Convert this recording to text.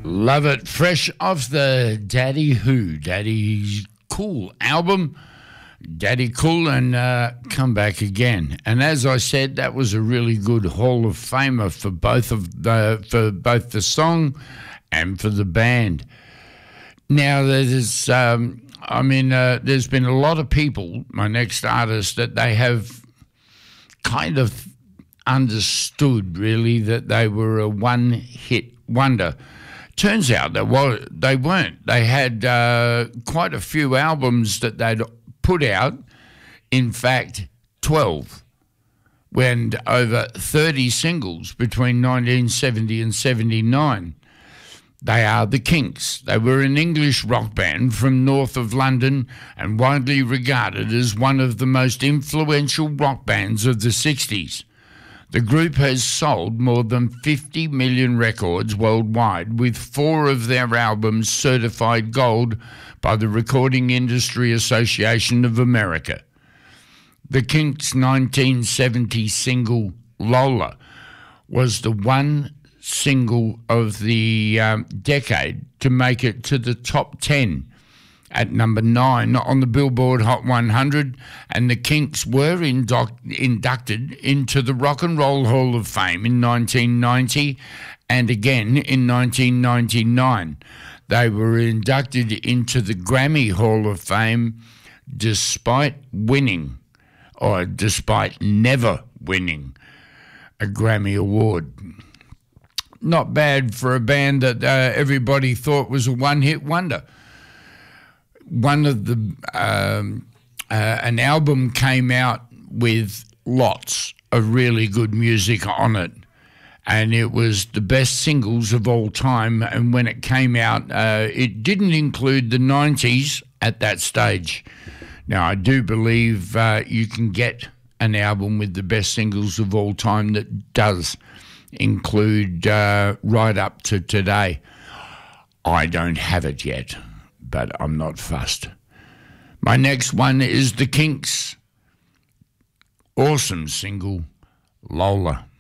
Love it. Fresh off the Daddy Cool album, Daddy Cool, and Come Back Again. And as I said, that was a really good Hall of Famer for both the song and for the band. Now there's there's been a lot of people, my next artist, that they have kind of understood really that they were a one-hit wonder. Turns out that they weren't. They had quite a few albums that they'd put out, in fact 12, and over 30 singles between 1970 and 79. They are the Kinks. They were an English rock band from north of London and widely regarded as one of the most influential rock bands of the 60s. The group has sold more than 50 million records worldwide, with 4 of their albums certified gold by the Recording Industry Association of America. The Kinks' 1970 single, Lola, was the one single of the decade to make it to the top 10 at number 9 on the Billboard Hot 100, and the Kinks were inducted into the Rock and Roll Hall of Fame in 1990 and again in 1999. They were inducted into the Grammy Hall of Fame despite never winning a Grammy Award. Not bad for a band that everybody thought was a one-hit wonder. One of the an album came out with lots of really good music on it, and it was the best singles of all time. And when it came out, it didn't include the 90s at that stage. Now, I do believe you can get an album with the best singles of all time that does include right up to today. I don't have it yet, but I'm not fussed. My next one is the Kinks' awesome single, Lola.